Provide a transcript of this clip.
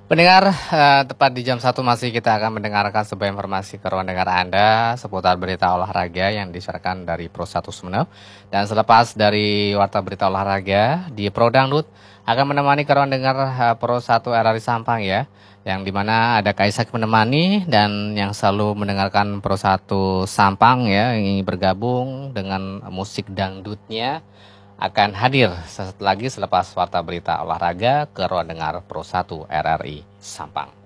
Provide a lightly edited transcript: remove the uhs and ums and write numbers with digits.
Pendengar, tepat di jam 1 masih kita akan mendengarkan sebuah informasi ke ruang dengar Anda seputar berita olahraga yang disiarkan dari Pro1 Sumeneb. Dan selepas dari warta berita olahraga, di Pro Dangdut akan menemani ke ruang dengar Pro1 RRI Sampang ya. Yang dimana ada Kaisak menemani dan yang selalu mendengarkan Pro1 Sampang ya, yang ingin bergabung dengan musik dangdutnya akan hadir sesaat lagi selepas warta berita olahraga ke ruang dengar Pro1 RRI Sampang.